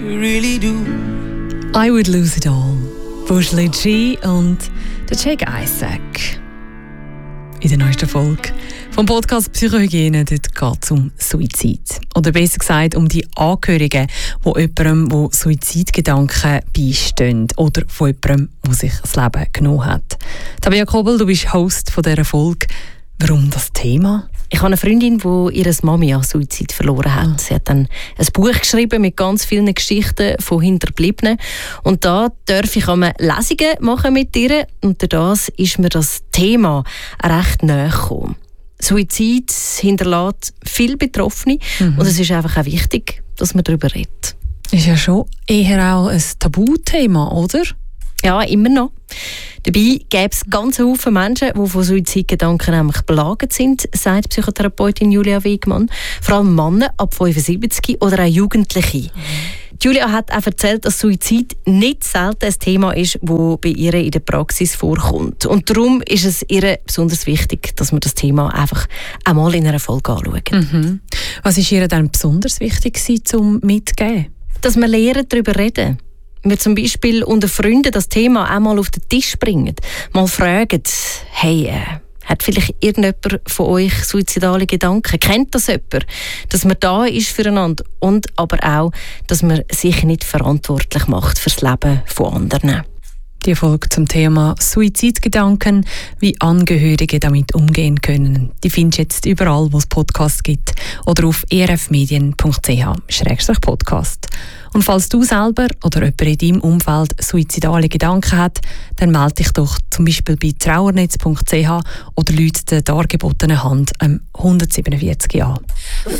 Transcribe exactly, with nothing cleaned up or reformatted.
really do. I Would Lose It All. Bushli G und der Jake Isaac. In der neuesten Folge vom Podcast Psychohygiene geht es um Suizid. Oder besser gesagt um die Angehörigen, die jemandem, der Suizidgedanken beistehen. Oder von jemandem, der sich das Leben genommen hat. Tabea Kobel, du bist Host von dieser Folge. Warum das Thema? Ich habe eine Freundin, die ihre Mami an Suizid verloren hat. Oh. Sie hat dann ein Buch geschrieben mit ganz vielen Geschichten von Hinterbliebenen. Und da darf ich einmal Lesungen machen mit ihr. Und durch das ist mir das Thema recht nahe gekommen. Suizid hinterlässt viele Betroffene. Mhm. Und es ist einfach auch wichtig, dass man darüber redet. Ist ja schon eher auch ein Tabuthema, oder? Ja, immer noch. Dabei gäbe es ganz viele Menschen, die von Suizidgedanken nämlich belagert sind, sagt Psychotherapeutin Julia Wegmann. Vor allem Männer ab fünfundsiebzig oder auch Jugendliche. Mhm. Julia hat auch erzählt, dass Suizid nicht selten ein Thema ist, das bei ihr in der Praxis vorkommt. Und darum ist es ihr besonders wichtig, dass wir das Thema einfach einmal in einer Folge anschauen. Mhm. Was ist ihr dann besonders wichtig zum Mitgeben? Dass wir lernen, darüber reden. Wir zum Beispiel unter Freunden das Thema auch mal auf den Tisch bringen. Mal fragen, hey, äh, hat vielleicht irgendjemand von euch suizidale Gedanken? Kennt das jemand? Dass man da ist füreinander und aber auch, dass man sich nicht verantwortlich macht für das Leben von anderen. Die Folge zum Thema Suizidgedanken, wie Angehörige damit umgehen können, die findest du jetzt überall, wo es Podcasts gibt oder auf e r f medien punkt c h slash podcast. Und falls du selber oder jemand in deinem Umfeld suizidale Gedanken hat, dann melde dich doch zum Beispiel bei trauernetz punkt c h oder läute der dargebotenen Hand um hundertsiebenundvierzig an.